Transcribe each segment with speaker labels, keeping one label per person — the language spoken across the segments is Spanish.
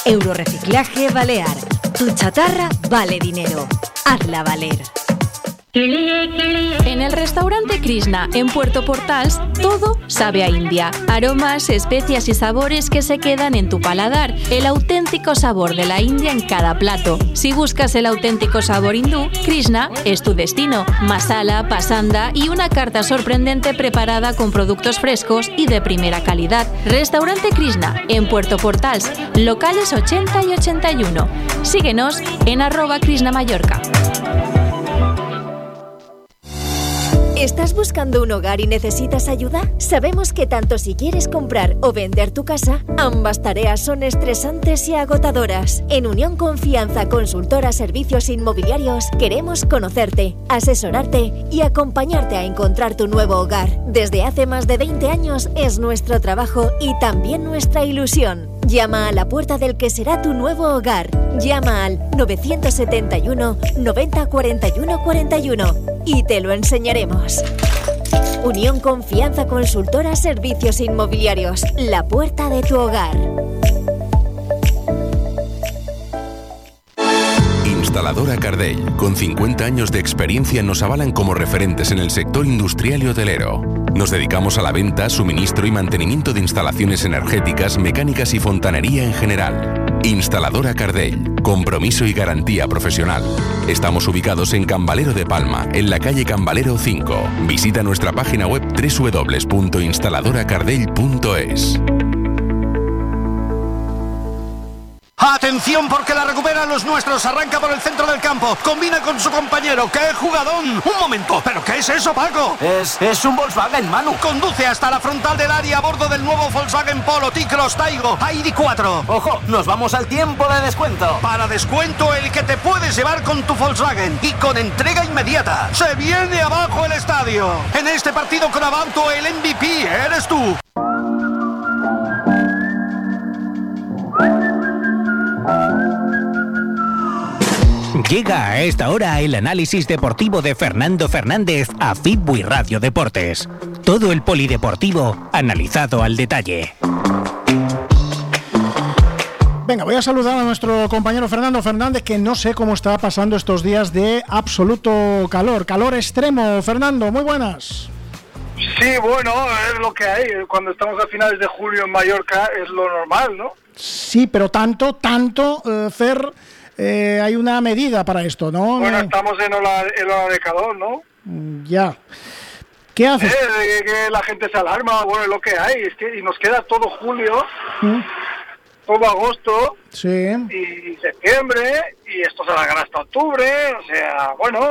Speaker 1: Euroreciclaje Balear. Tu chatarra vale dinero. Hazla valer.
Speaker 2: En el restaurante Krishna, en Puerto Portals, todo sabe a India. Aromas, especias y sabores que se quedan en tu paladar. El auténtico sabor de la India en cada plato. Si buscas el auténtico sabor hindú, Krishna es tu destino. Masala, pasanda y una carta sorprendente preparada con productos frescos y de primera calidad. Restaurante Krishna, en Puerto Portals, locales 80 y 81. Síguenos en @KrishnaMallorca.
Speaker 3: ¿Estás buscando un hogar y necesitas ayuda? Sabemos que tanto si quieres comprar o vender tu casa, ambas tareas son estresantes y agotadoras. En Unión Confianza Consultora Servicios Inmobiliarios queremos conocerte, asesorarte y acompañarte a encontrar tu nuevo hogar. Desde hace más de 20 años es nuestro trabajo y también nuestra ilusión. Llama a la puerta del que será tu nuevo hogar. Llama al 971 90 41 41 y te lo enseñaremos. Unión Confianza Consultora Servicios Inmobiliarios. La puerta de tu hogar.
Speaker 4: Instaladora Cardell, con 50 años de experiencia, nos avalan como referentes en el sector industrial y hotelero. Nos dedicamos a la venta, suministro y mantenimiento de instalaciones energéticas, mecánicas y fontanería en general. Instaladora Cardell, compromiso y garantía profesional. Estamos ubicados en Cambalero de Palma, en la calle Cambalero 5. Visita nuestra página web www.instaladoracardell.es.
Speaker 5: ¡Atención porque la recuperan los nuestros! Arranca por el centro del campo, combina con su compañero. ¡Qué jugadón! ¡Un momento! ¿Pero qué es eso, Paco?
Speaker 6: Es un Volkswagen, Manu.
Speaker 5: Conduce hasta la frontal del área a bordo del nuevo Volkswagen Polo, T-Cross, Taigo, ID4.
Speaker 6: ¡Ojo! ¡Nos vamos al tiempo de descuento!
Speaker 5: Para descuento el que te puedes llevar con tu Volkswagen y con entrega inmediata. ¡Se viene abajo el estadio! En este partido con Avanto el MVP eres tú.
Speaker 7: Llega a esta hora el análisis deportivo de Fernando Fernández a Fitbuy Radio Deportes. Todo el polideportivo analizado al detalle.
Speaker 8: Venga, voy a saludar a nuestro compañero Fernando Fernández, que no sé cómo está pasando estos días de absoluto calor extremo. Fernando, muy buenas.
Speaker 9: Sí, bueno, es lo que hay. Cuando estamos a finales de julio en Mallorca es lo normal, ¿no?
Speaker 8: Sí, pero tanto, Fer... hay una medida para esto, ¿no?
Speaker 9: Bueno, estamos en hora de calor, ¿no?
Speaker 8: Ya. ¿Qué haces?
Speaker 9: Que la gente se alarma, bueno, es lo que hay. Es que y nos queda todo julio, todo agosto,
Speaker 8: sí,
Speaker 9: y septiembre, y esto se alargará hasta octubre, o sea, bueno,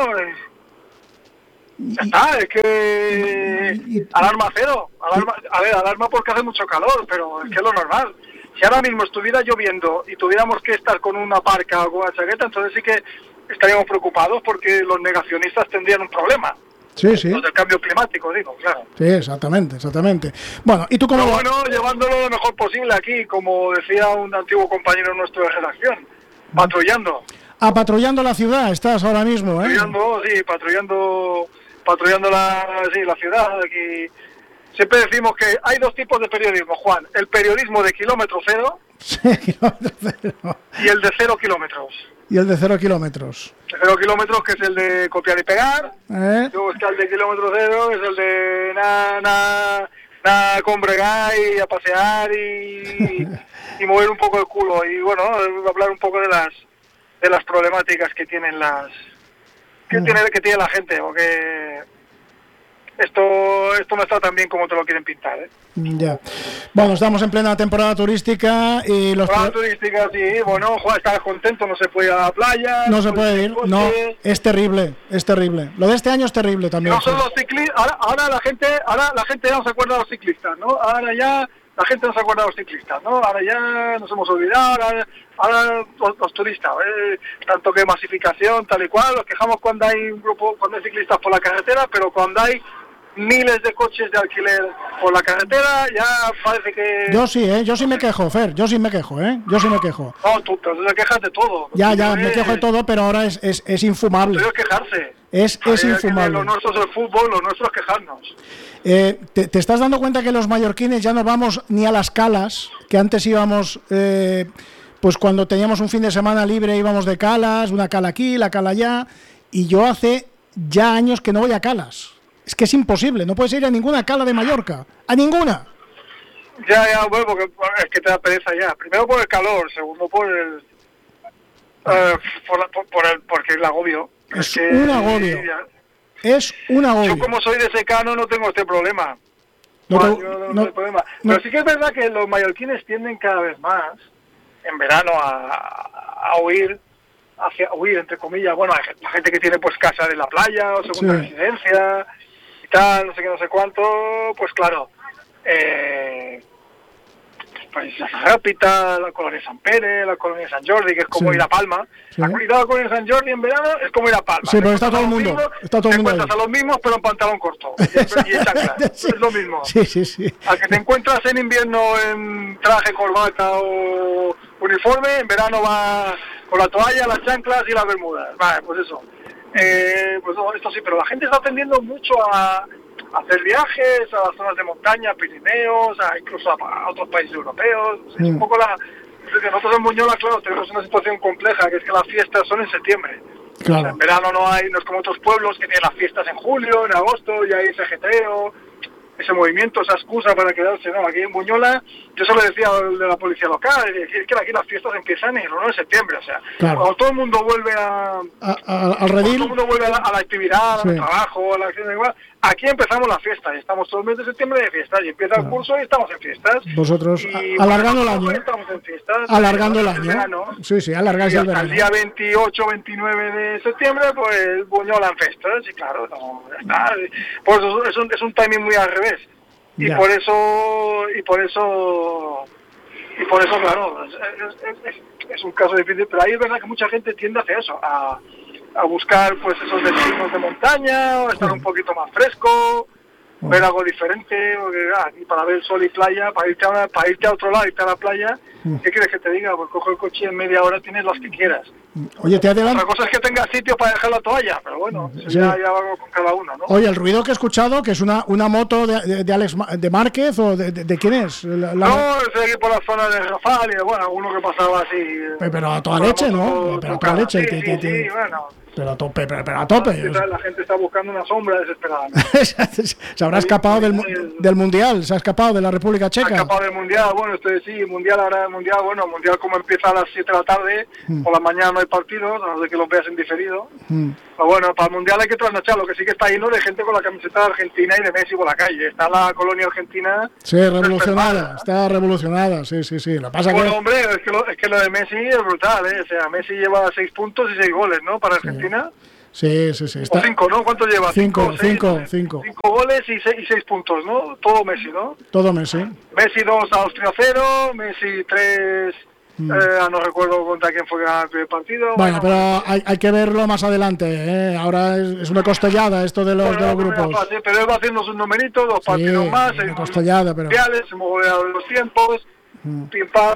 Speaker 9: ya está, es que alarma cero. Alarma porque hace mucho calor, pero es que es lo normal. Si ahora mismo estuviera lloviendo y tuviéramos que estar con una parca o con una chaqueta, entonces sí que estaríamos preocupados porque los negacionistas tendrían un problema.
Speaker 8: Sí, sí.
Speaker 9: Los del cambio climático, digo, claro.
Speaker 8: Sí, exactamente. Bueno, ¿y tú cómo
Speaker 9: vas? Bueno, llevándolo lo mejor posible aquí, como decía un antiguo compañero nuestro de redacción, patrullando.
Speaker 8: Patrullando la ciudad estás ahora mismo, ¿eh?
Speaker 9: Patrullando la ciudad aquí. Siempre decimos que hay dos tipos de periodismo, Juan. El periodismo de kilómetro cero, y el de 0 kilómetros.
Speaker 8: Y el de 0 kilómetros.
Speaker 9: De 0 kilómetros, que es el de copiar y pegar. Luego está el de kilómetro cero, que es el de nada con bregar y a pasear y mover un poco el culo. Y bueno, hablar un poco de las problemáticas que tienen que tiene la gente, porque esto no está tan bien como te lo quieren pintar, ¿eh?
Speaker 8: Ya. Bueno, estamos en plena temporada turística y
Speaker 9: turística, sí, bueno, estás contento, no se puede ir a la playa.
Speaker 8: No se puede ir, no, es terrible. Lo de este año es terrible también.
Speaker 9: No solo los ciclistas, ahora la gente ya no se acuerda de los ciclistas, ¿no? Ahora ya la gente no se acuerda de los ciclistas, ¿no? Ahora ya nos hemos olvidado, ahora los turistas, tanto que masificación, tal y cual, nos quejamos cuando hay ciclistas por la carretera, pero cuando hay miles de coches de alquiler por la carretera, ya parece que...
Speaker 8: Yo sí me quejo, Fer, yo sí me quejo.
Speaker 9: No, tú te quejas de todo.
Speaker 8: Ya, me quejo de todo, pero ahora es infumable.
Speaker 9: Pero es quejarse.
Speaker 8: Es infumable.
Speaker 9: Lo nuestro es el fútbol, lo nuestro es quejarnos.
Speaker 8: ¿Te estás dando cuenta que los mallorquines ya no vamos ni a las calas, que antes íbamos pues cuando teníamos un fin de semana libre íbamos de calas, una cala aquí, la cala allá, y yo hace ya años que no voy a calas. Es que es imposible, no puedes ir a ninguna cala de Mallorca, a ninguna.
Speaker 9: Ya, bueno, porque es que te da pereza ya. Primero por el calor, segundo por el... porque el agobio.
Speaker 8: Es un agobio. Es un agobio.
Speaker 9: Yo como soy de secano no tengo este problema. No hay problema. Pero sí que es verdad que los mallorquines tienden cada vez más en verano a huir, entre comillas. Bueno, hay la gente que tiene pues casa de la playa o segunda residencia y tal, no sé qué, no sé cuánto, pues claro. Pues la Rápita, la colonia San Pere, la colonia San Jordi, que es como ir a Palma. Sí. La colonia San Jordi en verano es como ir a Palma.
Speaker 8: Sí, pero está todo el mundo. Te
Speaker 9: encuentras a los mismos, pero en pantalón corto. Y en chanclas. Sí. Es lo mismo.
Speaker 8: Sí.
Speaker 9: Al que te encuentras en invierno en traje, corbata o uniforme, en verano va con la toalla, las chanclas y las bermudas. Vale, pues eso. Pues no, esto sí, pero la gente está tendiendo mucho a hacer viajes a las zonas de montaña, Pirineos, incluso a otros países europeos. Es un poco que nosotros en Buñola, claro, tenemos una situación compleja, que es que las fiestas son en septiembre.
Speaker 8: Claro.
Speaker 9: O sea, en verano no es como otros pueblos que tienen las fiestas en julio, en agosto, y hay ese ajetreo, ese movimiento, esa excusa para quedarse. No, aquí en Buñola, yo se lo decía al de la policía local, es que aquí las fiestas empiezan en el 1 de septiembre, o sea, claro. Cuando todo el mundo vuelve
Speaker 8: al redil,
Speaker 9: todo el mundo vuelve a la actividad, al trabajo, a la acción igual. Aquí empezamos las fiestas, estamos todo el mes de septiembre de fiestas, y empieza el curso y estamos en fiestas.
Speaker 8: Vosotros, alargando el año.
Speaker 9: Estamos en fiestas.
Speaker 8: Alargando el año. Sí, alargáis el verano.
Speaker 9: El día 28, 29 de septiembre, pues Buñola en fiestas, y claro, no, ya está. Por eso es un timing muy al revés. Y por eso, claro, es un caso difícil, pero ahí es verdad que mucha gente tiende hacia eso, a buscar pues esos destinos de montaña, o estar un poquito más fresco, ver algo diferente, porque aquí para ver sol y playa, para irte a otro lado, irte a la playa, ¿qué quieres que te diga? Pues coge el coche y en media hora tienes las que quieras.
Speaker 8: Oye, te adelanto.
Speaker 9: Otra cosa es que tengas sitio para dejar la toalla, pero bueno, ya va con cada uno, ¿no?
Speaker 8: Oye, el ruido que he escuchado, que es una moto de Alex de Márquez, o de quién es?
Speaker 9: No, es aquí por la zona de Rafal, y bueno, uno que pasaba así.
Speaker 8: Pero a toda leche, ¿no? Pero a toda leche.
Speaker 9: Sí, bueno.
Speaker 8: Pero a tope, pero a tope.
Speaker 9: La gente está buscando una sombra desesperada.
Speaker 8: Se habrá escapado del Mundial, se ha escapado de la República Checa.
Speaker 9: Se ha escapado del Mundial, bueno, Mundial como empieza a las 7 de la tarde, por la mañana no hay partidos, a no ser que los veas en diferido. Pero bueno, para el Mundial hay que trasnochar, lo que sí que está lleno de gente con la camiseta de Argentina y de Messi por la calle. Está la colonia argentina.
Speaker 8: Sí, revolucionada, está revolucionada, sí. Lo pasa
Speaker 9: bueno, hombre, es que lo de Messi es brutal, ¿eh? O sea, Messi lleva 6 puntos y 6 goles, ¿no? Para Argentina.
Speaker 8: Sí.
Speaker 9: Está... O 5, ¿no? ¿Cuánto lleva?
Speaker 8: 5
Speaker 9: goles y 6 puntos, ¿no? Todo Messi, ¿no?
Speaker 8: Todo Messi.
Speaker 9: Messi 2, Austria 0, Messi 3... no recuerdo contra quién fue el partido.
Speaker 8: Bueno, pero hay que verlo más adelante, ¿eh? Ahora es una costellada esto de los grupos.
Speaker 9: Pero él va haciendo sus numeritos, 2 partidos más.
Speaker 8: Una costellada, pero...
Speaker 9: Hemos goleado los tiempos. Pim pam.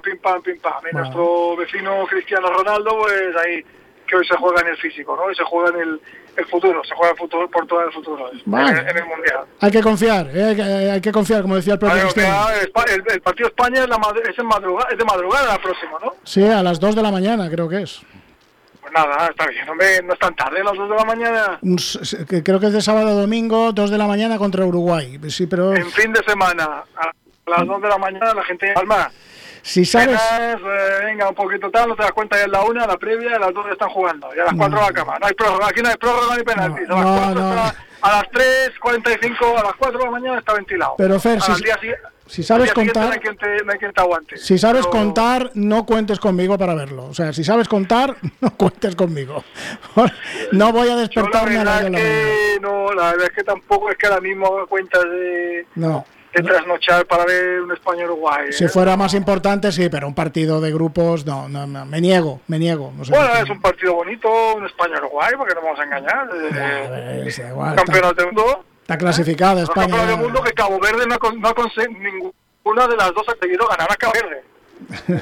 Speaker 9: Y nuestro vecino Cristiano Ronaldo, pues ahí, que hoy se juega en el físico, ¿no? Hoy se juega en el futuro, se juega el futuro por todo el futuro, vale. en el Mundial.
Speaker 8: Hay que confiar, hay que confiar, como decía el propio Cristiano.
Speaker 9: El partido España es de madrugada la próxima, ¿no?
Speaker 8: Sí, a las 2 de la mañana creo que es.
Speaker 9: Pues nada, está bien, hombre, no es tan tarde, a las 2 de la mañana.
Speaker 8: Creo que es de sábado a domingo, 2 de la mañana contra Uruguay, sí, pero...
Speaker 9: En fin de semana, a las 2 de la mañana la gente Palma.
Speaker 8: Si sabes...
Speaker 9: venga, un poquito tal, no te das cuenta, ya es la 1, la previa, a las 2 están jugando, y a las 4 a la cama. No hay prórroga, aquí no hay prórroga ni penaltis. A las 3:45, a las 4 de la mañana está ventilado.
Speaker 8: Pero Fer, si sabes contar...
Speaker 9: No hay quien te aguante.
Speaker 8: Si sabes contar, no cuentes conmigo para verlo. O sea, si sabes contar, no cuentes conmigo. No voy a despertarme a las 2 de la mañana.
Speaker 9: No, la verdad es que tampoco es que ahora mismo hago cuenta de...
Speaker 8: No.
Speaker 9: De trasnochar para ver un España-Uruguay.
Speaker 8: Si fuera más importante, sí, pero un partido de grupos, no, me niego. No sé,
Speaker 9: bueno, es un partido bonito, un España-Uruguay, porque no vamos a engañar.
Speaker 8: Igual,
Speaker 9: campeonato del mundo.
Speaker 8: Está clasificada España.
Speaker 9: Campeonato del mundo que Cabo Verde no ha conseguido, ninguna de las dos ha conseguido ganar a Cabo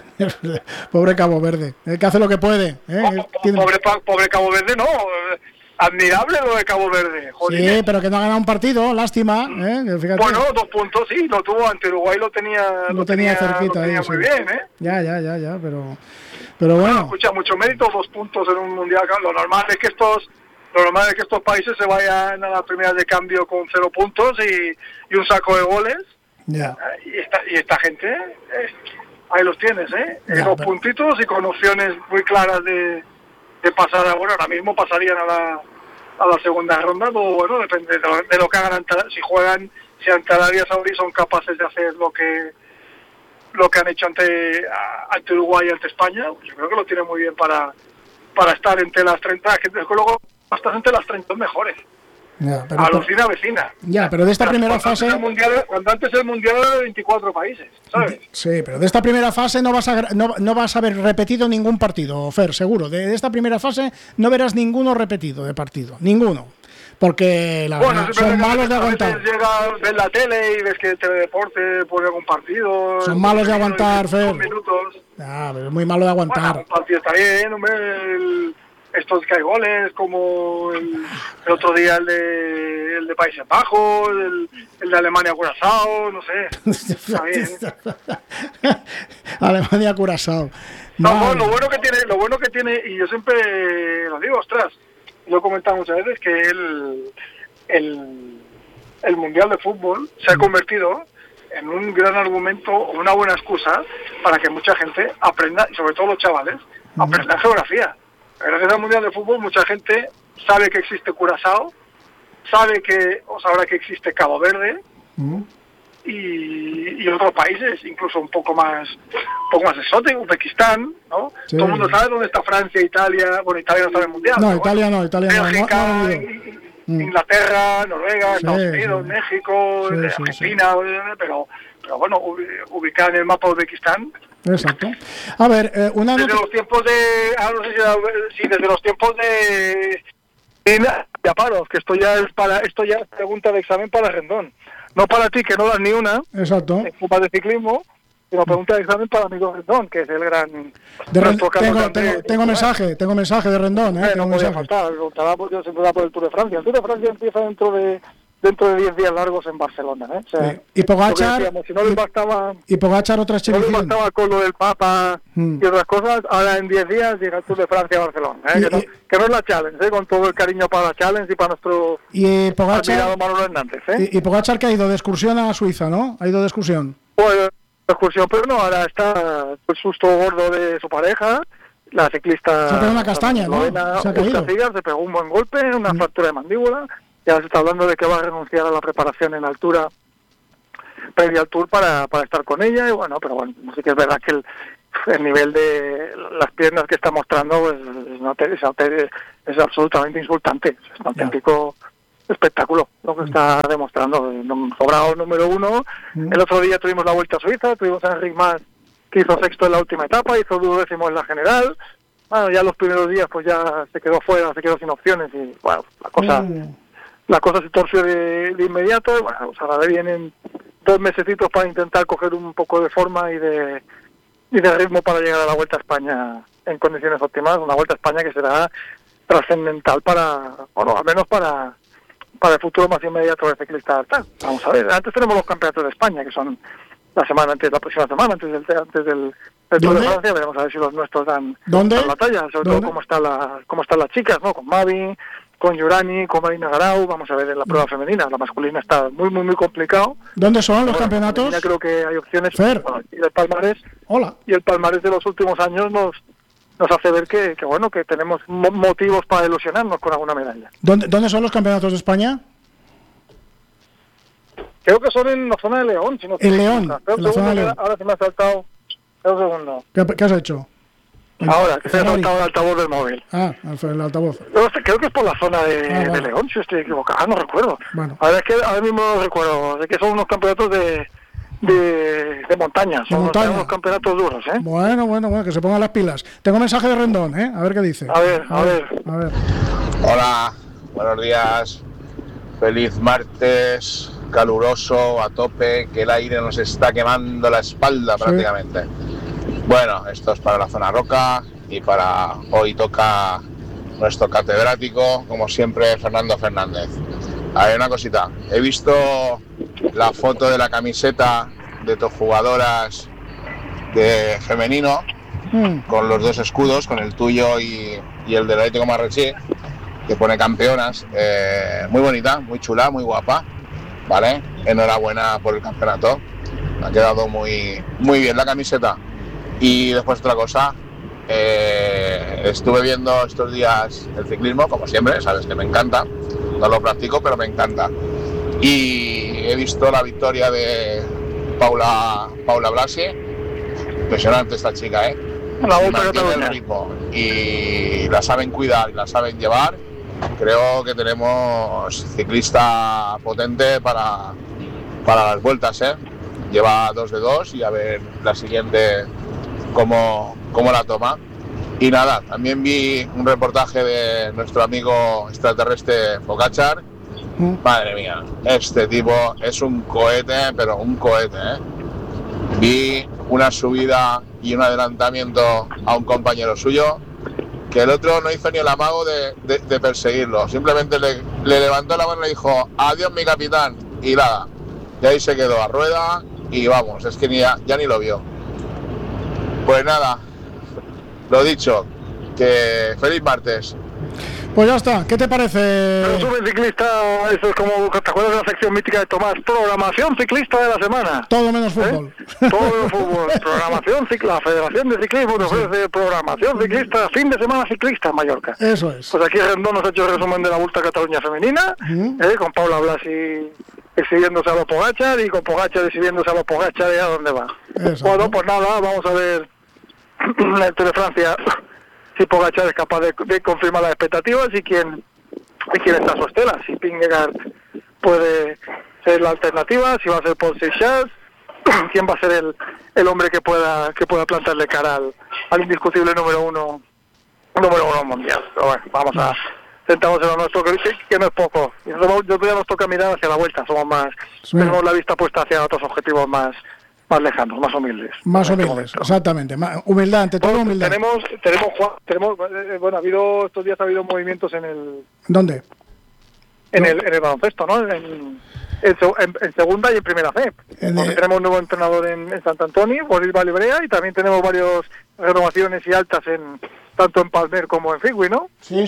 Speaker 8: Pobre Cabo Verde, que hace lo que puede.
Speaker 9: Pobre Cabo Verde, no. admirable lo de Cabo Verde. Joder.
Speaker 8: Sí, pero que no ha ganado un partido, lástima. Fíjate.
Speaker 9: Bueno, 2 puntos, sí, lo tuvo ante Uruguay, lo tenía
Speaker 8: cerquita.
Speaker 9: Lo tenía
Speaker 8: ahí,
Speaker 9: muy
Speaker 8: sí.
Speaker 9: bien,
Speaker 8: Ya, pero bueno.
Speaker 9: Escucha, mucho mérito, 2 puntos en un mundial. Lo normal es que estos países se vayan a las primeras de cambio con 0 puntos y un saco de goles.
Speaker 8: Ya.
Speaker 9: Y esta gente, ahí los tienes,
Speaker 8: Ya,
Speaker 9: 2 puntitos y con opciones muy claras de pasar. Bueno, ahora mismo pasarían a la segunda ronda. Todo bueno, depende de lo que hagan. Si ante Arabia Saudí son capaces de hacer lo que han hecho ante Uruguay y ante España, yo creo que lo tienen muy bien para estar entre las 30, que luego estás entre las 30 mejores.
Speaker 8: Ya,
Speaker 9: Alucina vecina.
Speaker 8: Ya, pero de esta primera fase...
Speaker 9: Cuando antes el mundial era de 24 países, ¿sabes?
Speaker 8: Sí, pero de esta primera fase no vas a haber repetido ningún partido, Fer, seguro. De esta primera fase no verás ninguno repetido de partido, ninguno. Porque son malos de aguantar.
Speaker 9: Ves la tele y ves que Teledeporte pone algún partido.
Speaker 8: Son malos de aguantar, Fer.
Speaker 9: Minutos.
Speaker 8: Pero es muy malo de aguantar.
Speaker 9: Bueno, un partido está bien, hombre. Estos que hay goles, como el otro día el de Países Bajos, el de Alemania-Curazao, no sé. Está bien.
Speaker 8: Alemania-Curazao.
Speaker 9: No, lo bueno que tiene, y yo siempre lo digo, ostras, lo he comentado muchas veces, que el Mundial de Fútbol se ha convertido en un gran argumento o una buena excusa para que mucha gente aprenda, y sobre todo los chavales, aprendan geografía. Gracias al Mundial de Fútbol mucha gente sabe que existe Curazao, sabrá que existe Cabo Verde y otros países, incluso un poco más exóticos, Uzbekistán, ¿no? Sí. Todo el mundo sabe dónde está Francia, Italia. Bueno, Italia no está en el Mundial.
Speaker 8: No, Italia no.
Speaker 9: Bélgica, Inglaterra, Noruega, Estados Unidos, México, Argentina, pero bueno, ubicada en el mapa de Uzbekistán.
Speaker 8: Exacto. A ver,
Speaker 9: desde los tiempos de Yaparos, que esto ya es pregunta de examen para Rendón. No para ti, que no das ni una.
Speaker 8: Exacto.
Speaker 9: En Copa de ciclismo, sino pregunta de examen para amigo Rendón, que es el gran...
Speaker 8: Tengo mensaje de Rendón,
Speaker 9: no podía faltar, yo siempre da por el Tour de Francia. El Tour de Francia empieza dentro de 10 días largos en Barcelona, O sea,
Speaker 8: sí. Y Pogačar,
Speaker 9: si no les bastaba,
Speaker 8: otras
Speaker 9: si no les bastaba con lo del Papa y otras cosas, ahora en 10 días llega el Tour de Francia a Barcelona, que no es la Challenge, con todo el cariño para la Challenge y para nuestro admirado Manuel Hernández.
Speaker 8: Y Pogačar, que ha ido de excursión a Suiza, ¿no? Ha ido de excursión.
Speaker 9: Pues de excursión, pero no, ahora está el susto gordo de su pareja, la ciclista...
Speaker 8: Se ha pegado una castaña, ¿no? Se ha caído.
Speaker 9: Se pegó un buen golpe, una fractura de mandíbula. Ya se está hablando de que va a renunciar a la preparación en altura previa al Tour para estar con ella. Y bueno, pero bueno, sí que es verdad que el nivel de las piernas que está mostrando es absolutamente insultante. Es un auténtico espectáculo lo que está demostrando. Sobrado número 1. El otro día tuvimos la Vuelta a Suiza, tuvimos a Enric Mas, que hizo sexto en la última etapa, hizo 12º en la general. Bueno, ya los primeros días pues ya se quedó fuera, se quedó sin opciones y bueno, la cosa se torció de inmediato. Bueno, pues ahora le vienen 2 mesecitos para intentar coger un poco de forma y de ritmo para llegar a la Vuelta a España en condiciones óptimas. Una Vuelta a España que será trascendental al menos para el futuro más inmediato del ciclista. Vamos a ver, antes tenemos los campeonatos de España, que son la próxima semana, antes del Tour de Francia. Veremos a ver si los nuestros dan la talla, sobre todo cómo están las chicas, ¿no? Con Mavi, con Yurani, con Marina Garau. Vamos a ver en la prueba femenina. La masculina está muy, muy, muy complicado.
Speaker 8: ¿Dónde son los campeonatos?
Speaker 9: Ya creo que hay opciones.
Speaker 8: Fer.
Speaker 9: Y el palmarés.
Speaker 8: Hola.
Speaker 9: Y el palmarés de los últimos años nos hace ver que tenemos motivos para ilusionarnos con alguna medalla.
Speaker 8: ¿Dónde son los campeonatos de España?
Speaker 9: Creo que son en la zona de León. Si no
Speaker 8: en León. En la zona de León.
Speaker 9: Ahora se me ha saltado. Un segundo.
Speaker 8: ¿Qué has hecho?
Speaker 9: Ahora, que se ha saltado el altavoz del móvil.
Speaker 8: El altavoz.
Speaker 9: Creo que es por la zona de León, si estoy equivocado, no recuerdo.
Speaker 8: Bueno.
Speaker 9: A ver, es que ahora mismo no recuerdo. Sé que son unos campeonatos de montaña. Son unos campeonatos duros,
Speaker 8: Bueno, que se pongan las pilas. Tengo mensaje de Rendón, A ver qué dice.
Speaker 9: A ver.
Speaker 10: Hola, buenos días. Feliz martes, caluroso, a tope, que el aire nos está quemando la espalda prácticamente. Bueno, esto es para la zona roca y para hoy toca nuestro catedrático, como siempre, Fernando Fernández. A ver, una cosita, he visto la foto de la camiseta de tus jugadoras de femenino, con los dos escudos, con el tuyo y el del Atlético Marrachí, que pone campeonas. Muy bonita, muy chula, muy guapa, ¿vale? Enhorabuena por el campeonato, ha quedado muy bien la camiseta. Y después otra cosa, estuve viendo estos días el ciclismo, como siempre, sabes que me encanta, no lo practico, pero me encanta. Y he visto la victoria de Paula Blasi, impresionante esta chica, mantiene el ritmo y la saben cuidar y la saben llevar. Creo que tenemos ciclista potente para las vueltas, lleva 2 de 2 y a ver la siguiente cómo la toma. Y nada, también vi un reportaje de nuestro amigo extraterrestre Pogačar. Madre mía, este tipo es un cohete, pero un cohete, Vi una subida y un adelantamiento a un compañero suyo que el otro no hizo ni el amago de perseguirlo, simplemente le levantó la mano y le dijo adiós mi capitán, y nada, y ahí se quedó a rueda y vamos, es que ya ni lo vio. Pues nada, lo dicho, que feliz martes.
Speaker 8: Pues ya está, ¿qué te parece?
Speaker 9: Resumen ciclista, eso es como, ¿te acuerdas de la sección mítica de Tomás? Programación ciclista de la semana.
Speaker 8: Todo menos fútbol.
Speaker 9: Todo menos fútbol. Programación ciclista, la Federación de Ciclismo nos ofrece programación ciclista, fin de semana ciclista en Mallorca.
Speaker 8: Eso es.
Speaker 9: Pues aquí Rendón nos ha hecho el resumen de la Volta a Cataluña femenina, con Paula Blasi exhibiéndose a los Pogačar y con Pogačar exhibiéndose a los Pogačar y a dónde va. Exacto. Bueno, pues nada, vamos a ver el Tour de Francia, si Pogačar es capaz de confirmar las expectativas y quién está a su estela, si Vingegaard puede ser la alternativa, si va a ser Paul Seixas, quién va a ser el hombre que pueda plantarle cara al indiscutible número uno mundial. Pero bueno, vamos a centrarnos en lo nuestro, que no es poco. Y nosotros ya nos toca mirar hacia la vuelta, tenemos la vista puesta hacia otros objetivos más lejanos, más humildes.
Speaker 8: Más humildes, exactamente. Humildad, ante todo humildad.
Speaker 9: Bueno, estos días ha habido movimientos en el...
Speaker 8: ¿Dónde?
Speaker 9: En el baloncesto, ¿no? En segunda y en primera C. Tenemos un nuevo entrenador en Sant Antoni, Boris Valibrea, y también tenemos varias renovaciones y altas tanto en Palmer como en Figui, ¿no?
Speaker 8: Sí.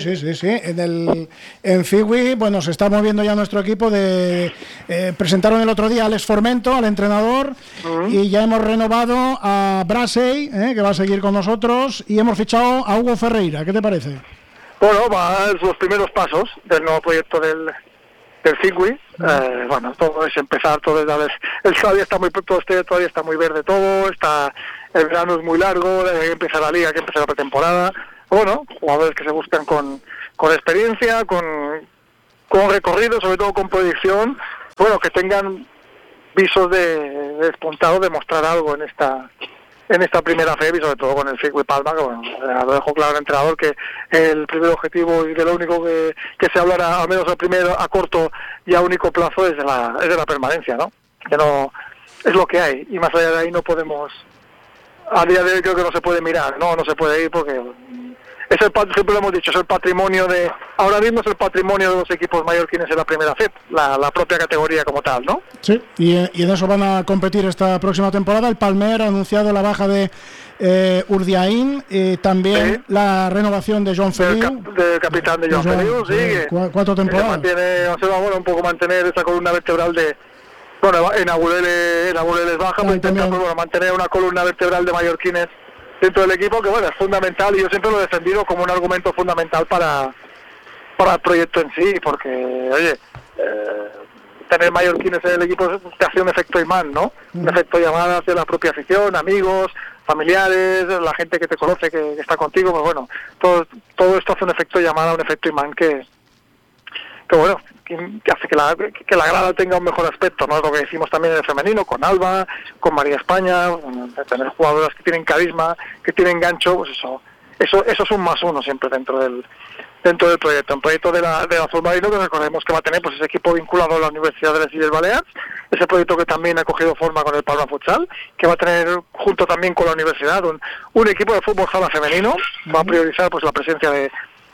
Speaker 8: En Figui, bueno, se está moviendo ya nuestro equipo presentaron el otro día a Alex Formento, al entrenador, y ya hemos renovado a Brasey, que va a seguir con nosotros, y hemos fichado a Hugo Ferreira. ¿Qué te parece?
Speaker 9: Bueno, los primeros pasos del nuevo proyecto del Figui. Bueno, todo es empezar, todo es todavía está muy verde todo, el verano es muy largo, hay que empezar la liga, hay que empezar la pretemporada. Bueno, jugadores que se buscan con experiencia, con recorrido, sobre todo con proyección, bueno, que tengan visos de despuntado, de mostrar algo en esta primera FEB, y sobre todo con el Figui Palma, que bueno, lo dejo claro al entrenador que el primer objetivo y de lo único que se hablará, al menos a corto y a único plazo, es de la permanencia, ¿no? Que no es lo que hay, y más allá de ahí no podemos, a día de hoy creo que no se puede mirar, no se puede ir porque siempre lo hemos dicho, ahora mismo es el patrimonio de los equipos mallorquines en la primera FEB, la propia categoría como tal, ¿no?
Speaker 8: Sí, y en eso van a competir esta próxima temporada. El Palmer ha anunciado la baja de Urdiain, también la renovación de Joan Feliu.
Speaker 9: Del capitán de Joan Feliu, sí.
Speaker 8: 4 temporadas.
Speaker 9: Un poco mantener esa columna vertebral en Agureles baja, pero intentar mantener una columna vertebral de mallorquines dentro del equipo, que bueno, es fundamental, y yo siempre lo he defendido como un argumento fundamental para el proyecto en sí, porque, oye, tener mallorquines en el equipo te hace un efecto imán, ¿no? Un efecto llamada hacia la propia afición, amigos, familiares, la gente que te conoce, que está contigo, pues bueno, todo esto hace un efecto llamada, un efecto imán que bueno, que hace que la grada tenga un mejor aspecto, ¿no? Lo que decimos también en el femenino, con Alba, con María España, tener jugadoras que tienen carisma, que tienen gancho, pues eso es un más uno siempre dentro del proyecto. Un proyecto de la Azul Marino, que recordemos que va a tener pues ese equipo vinculado a la Universidad de les Illes Balears, ese proyecto que también ha cogido forma con el Palma Futsal, que va a tener junto también con la universidad un equipo de fútbol sala femenino, va a priorizar pues la presencia de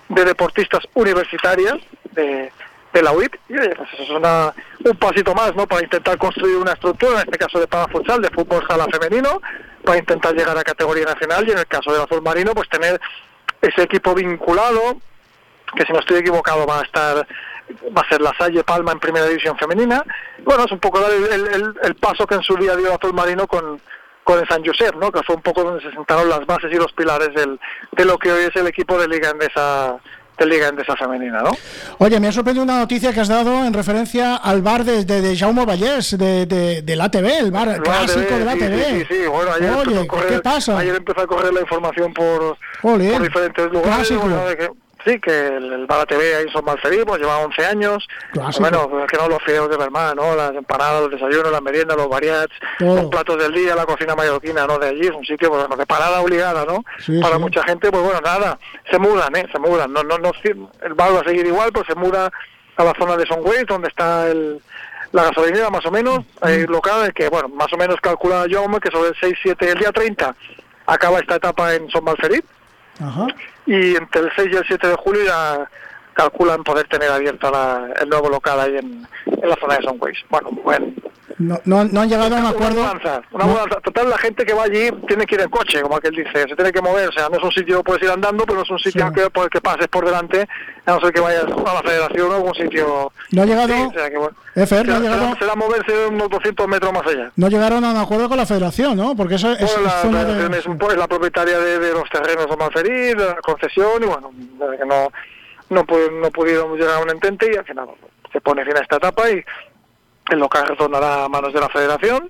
Speaker 9: deportistas universitarias de la UIP, y pues eso es un pasito más, ¿no?, para intentar construir una estructura, en este caso de parafutsal, de fútbol sala femenino, para intentar llegar a categoría nacional, y en el caso del azul marino, pues tener ese equipo vinculado, que si no estoy equivocado va a ser la Salle Palma en primera división femenina. Bueno, es un poco dar el paso que en su día dio azul marino con el San Josep, ¿no?, que fue un poco donde se sentaron las bases y los pilares de lo que hoy es el equipo de Liga Endesa femenina, ¿no?
Speaker 8: Oye, me ha sorprendido una noticia que has dado en referencia al bar de Jaume Vallès, de la ATV, el bar clásico de la ATV.
Speaker 9: Sí, bueno, ayer
Speaker 8: ¿qué pasa?
Speaker 9: Ayer empezó a correr la información por diferentes lugares. Sí, que el bar ATV ahí en Son Malferí, pues lleva 11 años. Clásico. Bueno, que no, los fideos de Bermán, ¿no?, las empanadas, los desayunos, las meriendas, los variats, los platos del día, la cocina mallorquina, ¿no?, de allí. Es un sitio, pues, bueno, de parada obligada, ¿no? Sí, para mucha gente, pues bueno, nada, se mudan. No, el bar va a seguir igual, pues se muda a la zona de Son Güell, donde está la gasolinera, más o menos, local, que, bueno, más o menos calcula Jaume que sobre el 6-7, el día 30, acaba esta etapa en Son Malferí. Ajá. Y entre el 6 y el 7 de julio ya calculan poder tener abierto el nuevo local ahí en la zona de Son Güell. Bueno. No han llegado a un acuerdo. Una mudanza. Total, la gente que va allí tiene que ir en coche, como aquel dice, se tiene que mover. O sea, no es un sitio, puedes ir andando, pero no es un sitio que pases por delante, a no ser que vayas a la federación o a algún sitio.
Speaker 8: No ha llegado.
Speaker 9: Sí, o sea, que, bueno, será moverse unos 200 metros más allá.
Speaker 8: No llegaron a un acuerdo con la federación, ¿no? Porque eso es
Speaker 9: la propietaria de los terrenos de Malferí, de la concesión, y bueno, que no pudieron llegar a un entente, y al final se pone fin a esta etapa y el local retornará a manos de la federación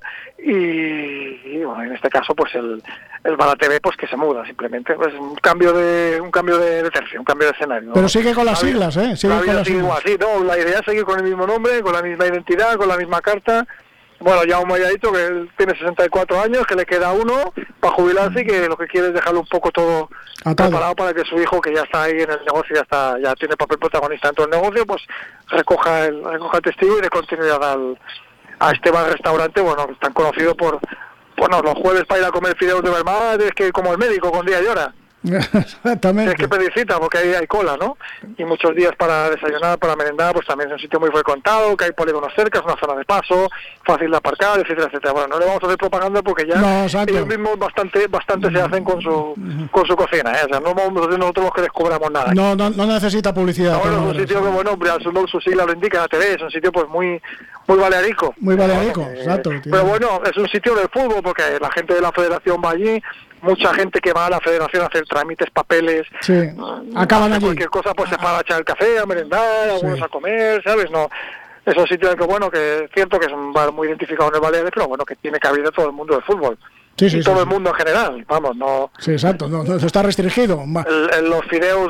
Speaker 9: y bueno, en este caso pues el Bar ATV pues que se muda simplemente, pues un cambio de tercio, un cambio de escenario, ¿no?
Speaker 8: Pero sigue con las siglas,
Speaker 9: sigue igual, sí, no, la idea es seguir con el mismo nombre, con la misma identidad, con la misma carta. Bueno, ya me había dicho que él tiene 64 años, que le queda uno para jubilarse y que lo que quiere es dejarlo un poco todo preparado para que su hijo, que ya está ahí en el negocio, ya tiene papel protagonista dentro del negocio, pues recoja el testigo y dé continuidad a este bar-restaurante, bueno, tan conocido por, bueno, los jueves para ir a comer fideos de Bermán, es que como el médico con día y hora.
Speaker 8: Exactamente.
Speaker 9: Tienes que pedir cita porque ahí hay cola, ¿no? Y muchos días para desayunar, para merendar, pues también es un sitio muy frecuentado, que hay polígonos cerca, es una zona de paso, fácil de aparcar, etcétera, etcétera. Bueno, no le vamos a hacer propaganda porque ya ellos mismos bastante se hacen con su cocina, ¿eh? O sea, no vamos a ser nosotros los que descubramos nada.
Speaker 8: No necesita publicidad.
Speaker 9: No, es un sitio que, bueno, su sigla lo indica, la TV, es un sitio pues muy balearico.
Speaker 8: Muy balearico, exacto.
Speaker 9: Pero bueno, es un sitio de fútbol porque la gente de la federación va allí, mucha gente que va a la federación a hacer trámites, papeles,
Speaker 8: acaban allí.
Speaker 9: Cualquier cosa, pues se para a echar el café, a merendar, algunos a comer, ¿sabes? No, es un sitio que, bueno, que es cierto que es un bar muy identificado en el Baleares, pero bueno, que tiene cabida todo el mundo del fútbol. Y todo el mundo en general, vamos, no...
Speaker 8: Sí, exacto, no está restringido.
Speaker 9: Los fideos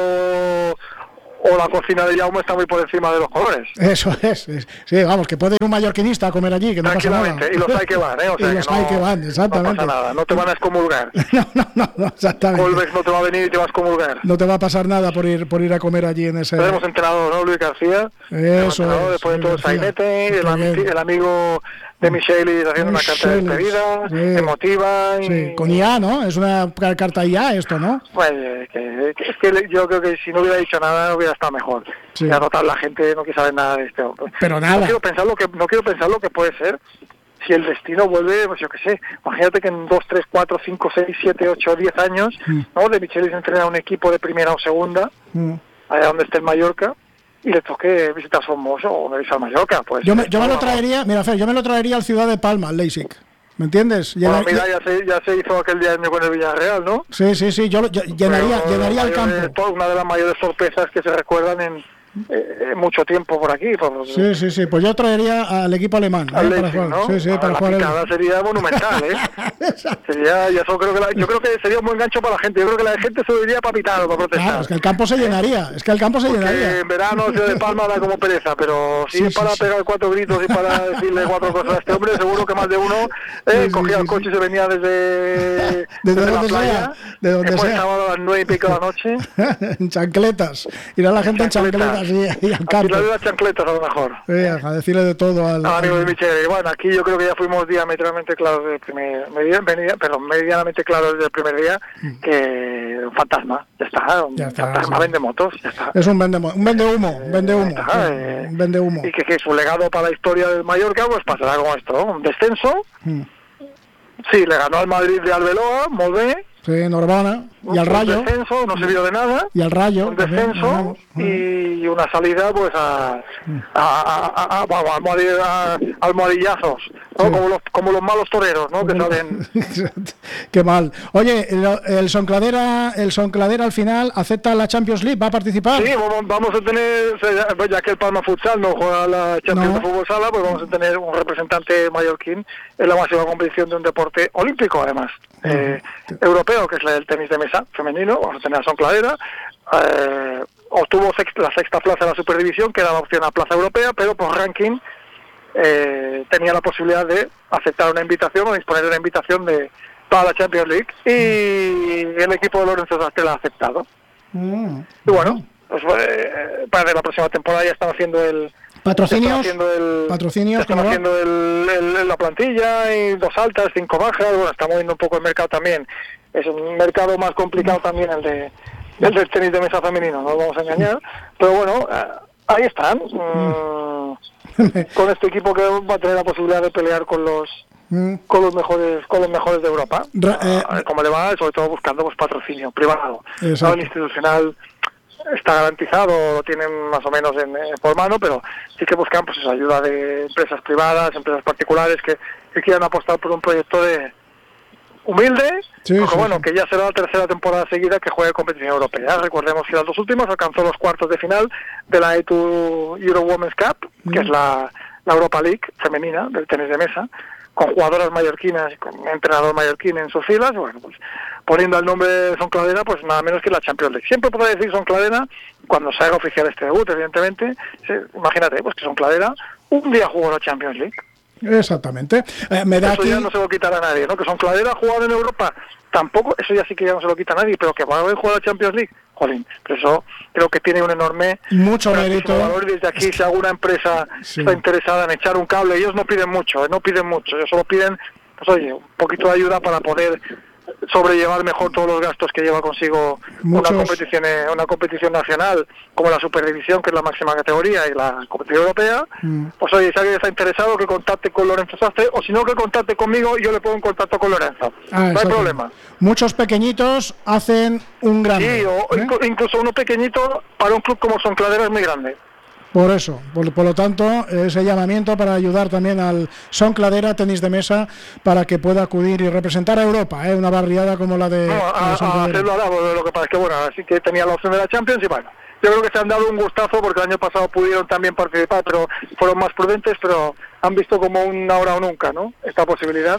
Speaker 9: o la cocina de Jaume está muy por encima de los colores.
Speaker 8: Eso es. Sí, vamos, que puede ir un mallorquinista a comer allí, que no pasa nada.
Speaker 9: Y los hay que van, ¿eh? O sea,
Speaker 8: y los hay que van, exactamente.
Speaker 9: No pasa nada, no te van a excomulgar.
Speaker 8: No, exactamente.
Speaker 9: Colbex no te va a venir y te vas a excomulgar.
Speaker 8: No te va a pasar nada por ir a comer allí en ese...
Speaker 9: Tenemos entrenador, ¿no? Luis García.
Speaker 8: Eso es.
Speaker 9: Después de todo el sainete, el amigo de Micheli haciendo una carta de despedida, emotiva.
Speaker 8: Con IA, ¿no? Es una carta IA esto, ¿no?
Speaker 9: Pues es que yo creo que si no hubiera dicho nada hubiera estado mejor. Y a notar la gente no quiere saber nada de esto.
Speaker 8: Pero nada.
Speaker 9: No quiero pensar lo que puede ser si el destino vuelve, pues yo qué sé, imagínate que en 2, 3, 4, 5, 6, 7, 8, 10 años, ¿no? De Micheli se entrena un equipo de primera o segunda, allá donde esté el Mallorca, y le toque visitar Somoso o me visita Mallorca, pues...
Speaker 8: Yo me lo traería, mira, Fer, yo me lo traería al Ciudad de Palma, al Leipzig. ¿Me entiendes?
Speaker 9: Bueno, mira, ya se hizo aquel día con el Villarreal, ¿no?
Speaker 8: Sí, yo llenaría el campo.
Speaker 9: Una de las mayores sorpresas que se recuerdan en mucho tiempo por aquí.
Speaker 8: Sí, pues yo traería al equipo alemán.
Speaker 9: Al Leipzig,
Speaker 8: para jugar,
Speaker 9: ¿no?
Speaker 8: para jugar.
Speaker 9: La picada sería monumental, yo creo que sería un buen gancho para la gente. Yo creo que la gente se iría para pitar o para protestar.
Speaker 8: Claro, es que el campo se llenaría.
Speaker 9: En verano Ciudad de Palma da como pereza, pero si es para pegar 4 gritos y para decirle 4 cosas a este hombre, seguro que más de uno cogía el coche y se venía desde la playa.
Speaker 8: De donde sea.
Speaker 9: Sábado a las 9 y pico de la noche.
Speaker 8: En chancletas. Irá la gente en chancletas. Y al campo.
Speaker 9: Aquí las chancletas a lo mejor.
Speaker 8: A decirle de todo al
Speaker 9: amigo de Micheli. Bueno, aquí yo creo que ya fuimos diametralmente claros medianamente claros desde el primer día, que un fantasma, ya está, un fantasma vende motos, ya está.
Speaker 8: Es un vende humo.
Speaker 9: Y que su legado para la historia del Mallorca pues pasará como esto, un descenso. Sí, le ganó al Madrid de Arbeloa, molt bé.
Speaker 8: Sí, Norbana, y al Rayo.
Speaker 9: Un descenso, no sirvió de nada.
Speaker 8: Y al Rayo.
Speaker 9: Un descenso y una salida pues a almohadillazos, ¿no? Sí. Como los malos toreros, ¿no? Que salen.
Speaker 8: Qué mal. Oye, el Soncladera al final acepta la Champions League, ¿va a participar?
Speaker 9: Sí, vamos a tener, ya que el Palma Futsal no juega la Champions de Fútbol Sala, pues vamos a tener un representante mallorquín en la máxima competición de un deporte olímpico, además. Europeo, que es el tenis de mesa femenino. Vamos a tener a Soncladera. Obtuvo la sexta plaza de la Superdivisión, que daba opción a plaza europea, pero por ranking tenía la posibilidad de aceptar una invitación o disponer de una invitación para la Champions League, y el equipo de Lorenzo Sastre la ha aceptado. Y bueno, pues para la próxima temporada ya están haciendo
Speaker 8: patrocinios,
Speaker 9: están haciendo la plantilla, y 2 altas, 5 bajas. Bueno, está moviendo un poco el mercado también. Es un mercado más complicado también el del tenis de mesa femenino, no nos vamos a engañar. Pero bueno, ahí están. Con este equipo que va a tener la posibilidad de pelear con los mejores de Europa. A ver cómo le va, sobre todo buscando pues patrocinio privado. No, el institucional está garantizado, lo tienen más o menos por mano, pero sí que buscan pues esa ayuda de empresas privadas, empresas particulares que quieran apostar por un proyecto humilde, que ya será la tercera temporada seguida que juegue competición europea. Recordemos que las 2 últimas alcanzó los cuartos de final de la A2 Euro Women's Cup, que es la Europa League femenina del tenis de mesa, con jugadoras mallorquinas y con un entrenador mallorquín en sus filas. Bueno, pues poniendo el nombre de Soncladera, pues nada menos que la Champions League. Siempre podrá decir Soncladera cuando se haga oficial este debut, evidentemente. Imagínate, pues que Soncladera un día jugó la Champions League.
Speaker 8: Exactamente.
Speaker 9: Eso ya no se lo quitará a nadie, ¿no? Que Soncladera ha jugado en Europa, tampoco, eso ya sí que ya no se lo quita a nadie, pero que va a haber jugado la Champions League, jolín, pero eso creo que tiene un enorme
Speaker 8: mérito.
Speaker 9: Valor. Desde aquí, si alguna empresa está interesada en echar un cable, ellos no piden mucho, ellos solo piden, pues oye, un poquito de ayuda para poder sobrellevar mejor todos los gastos que lleva consigo una competición nacional como la Superdivisión, que es la máxima categoría, y la competición europea. Pues oye, si alguien está interesado, que contacte con Lorenzo Sastre, o si no, que contacte conmigo y yo le pongo en contacto con Lorenzo. No hay problema.
Speaker 8: Muchos pequeñitos hacen un grande.
Speaker 9: Sí, o incluso uno pequeñito para un club como Soncladera es muy grande.
Speaker 8: Por eso, por lo tanto, ese llamamiento para ayudar también al Soncladera tenis de mesa para que pueda acudir y representar a Europa, una barriada como la de
Speaker 9: hacerlo ahora, lo que pasa es que bueno, así que tenía la opción de la Champions y bueno, yo creo que se han dado un gustazo porque el año pasado pudieron también participar, pero fueron más prudentes, pero han visto como un ahora o nunca, ¿no? Esta posibilidad.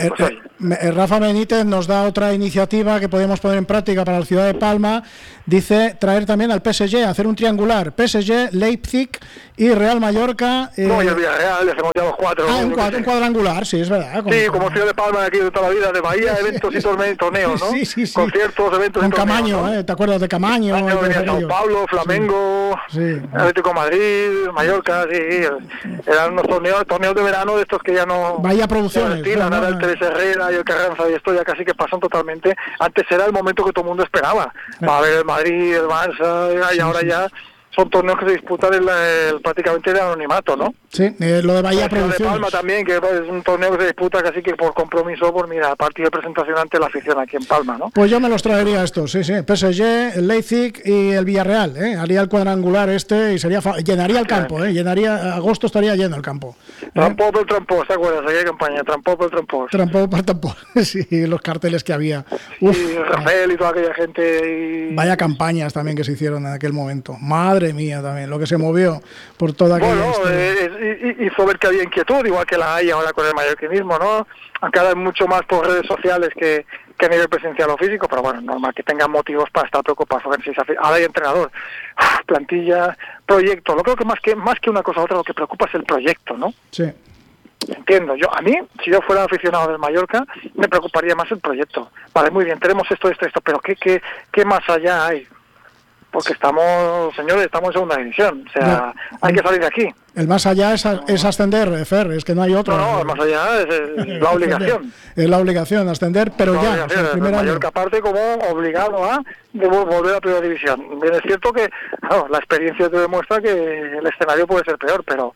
Speaker 8: Rafa Benítez nos da otra iniciativa que podemos poner en práctica para la ciudad de Palma. Dice traer también al PSG, hacer un triangular, PSG, Leipzig y Real Mallorca.
Speaker 9: No, y el Villarreal, les hemos llevado 4.
Speaker 8: Un cuadrangular, sí, es verdad.
Speaker 9: Como ciudad de Palma, aquí de toda la vida, de Bahía, eventos y torneos, ¿no?
Speaker 8: Sí.
Speaker 9: Conciertos, eventos
Speaker 8: con
Speaker 9: y torneos.
Speaker 8: Camaño,
Speaker 9: ¿no?
Speaker 8: ¿Te acuerdas de Camaño?
Speaker 9: Venía Sao Paulo, Flamengo, Atlético Madrid, Mallorca, eran unos torneos de verano de estos que ya no...
Speaker 8: Bahía Producciones.
Speaker 9: Nada, el Teresa Herrera y el Carranza y esto ya casi que pasan totalmente. Antes era el momento que todo el mundo esperaba. Va a haber el Madrid, el Barça, y ahora ya son torneos que se disputan prácticamente de anonimato, ¿no?
Speaker 8: Sí, lo de Bahía Producciones.
Speaker 9: De Palma también, que es un torneo que se disputa casi que por compromiso, partido de presentación ante la afición aquí en Palma, ¿no?
Speaker 8: Pues yo me los traería estos, sí. PSG, el Leipzig y el Villarreal, haría el cuadrangular y llenaría el campo, agosto estaría lleno el campo.
Speaker 9: Trampó por el trampó, ¿te acuerdas? Aquella campaña, trampó por el trampó.
Speaker 8: Trampó por el trampó, sí, los carteles que había.
Speaker 9: Y Rafael y toda aquella gente.
Speaker 8: Vaya campañas también que se hicieron en aquel momento. Madre mía, también, lo que se movió por toda aquella
Speaker 9: hizo ver que había inquietud, igual que la hay ahora con el mallorquinismo, ¿no? Aunque ahora es mucho más por redes sociales que a nivel presencial o físico, pero bueno, normal que tengan motivos para estar preocupados. Ahora hay entrenador, plantilla, proyecto. Lo creo que más que una cosa u otra, lo que preocupa es el proyecto, ¿no?
Speaker 8: Sí.
Speaker 9: Entiendo, a mí, si yo fuera aficionado del Mallorca, me preocuparía más el proyecto. Vale, muy bien, tenemos esto, pero ¿qué más allá hay? porque estamos en segunda división, o sea, hay que salir de aquí.
Speaker 8: El más allá es ascender, Fer, es que no hay otro.
Speaker 9: No, el más allá es la obligación.
Speaker 8: Es la obligación ascender, pero
Speaker 9: la
Speaker 8: ya,
Speaker 9: obligación, el Mallorca parte como obligado a volver a primera división. Bien, es cierto que la experiencia te demuestra que el escenario puede ser peor, pero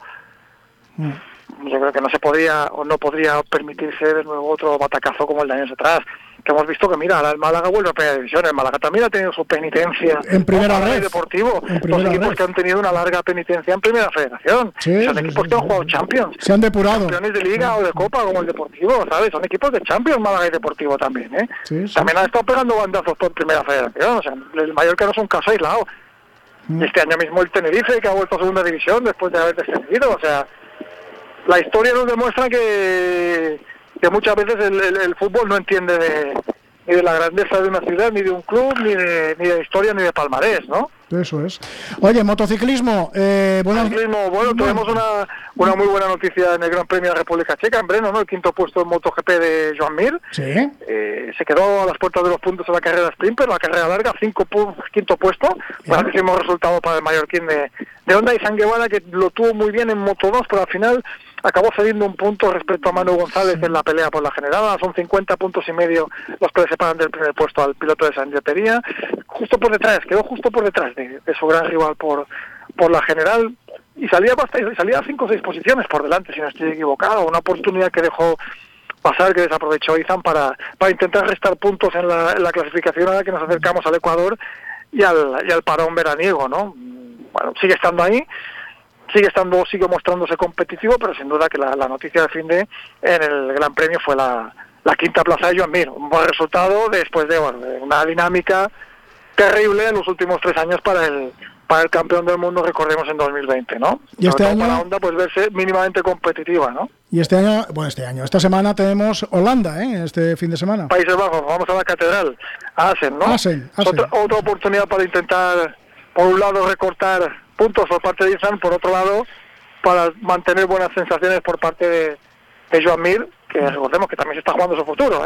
Speaker 9: yo creo que no podría permitirse de nuevo otro batacazo como el de años atrás, que hemos visto que mira, el Málaga vuelve a primera división, el Málaga también ha tenido su penitencia
Speaker 8: en primera red,
Speaker 9: Deportivo, los equipos que han tenido una larga penitencia en primera federación, son equipos que han jugado Champions,
Speaker 8: se han depurado,
Speaker 9: campeones de Liga o de Copa como el Deportivo, ¿sabes? Son equipos de Champions, Málaga y Deportivo también, también han estado pegando bandazos por primera federación, o sea, el Mallorca no es un caso aislado. Este año mismo el Tenerife, que ha vuelto a segunda división después de haber descendido, o sea, la historia nos demuestra que muchas veces el fútbol no entiende ni de la grandeza de una ciudad, ni de un club, ni de historia, ni de palmarés, ¿no?
Speaker 8: Eso es. Oye, motociclismo,
Speaker 9: bueno, tenemos una muy buena noticia en el Gran Premio de la República Checa, en Brno, ¿no? El quinto puesto en MotoGP de Joan Mir.
Speaker 8: Sí.
Speaker 9: Se quedó a las puertas de los puntos en la carrera sprint, pero la carrera larga, quinto puesto. Grandísimo resultado para el mallorquín de Honda, y San Guevara, que lo tuvo muy bien en Moto2, pero al final acabó cediendo un punto respecto a Manu González en la pelea por la general. Son 50 puntos y medio los que le separan del primer puesto al piloto de Sanjetería. Quedó justo por detrás de su gran rival por la general, y salía 5 o 6 posiciones por delante, si no estoy equivocado. Una oportunidad que dejó pasar, que desaprovechó Izan para intentar restar puntos en la clasificación a la que nos acercamos al Ecuador y al parón veraniego, ¿no? Bueno, sigue estando ahí, sigue mostrándose competitivo, pero sin duda que la noticia de fin de en el Gran Premio fue la quinta plaza de Joan Mir. Un buen resultado después de una dinámica terrible en los últimos 3 años para el campeón del mundo, recordemos, en 2020, ¿no?
Speaker 8: Y este año
Speaker 9: para Honda, pues verse mínimamente competitiva, ¿no?
Speaker 8: Y esta semana tenemos Holanda, este fin de semana.
Speaker 9: Países Bajos, vamos a la catedral, a Assen, ¿no?
Speaker 8: Assen.
Speaker 9: Otra oportunidad para intentar, por un lado, recortar puntos por parte de Izan, por otro lado, para mantener buenas sensaciones por parte de Joan Mir, que recordemos que también se está jugando su futuro,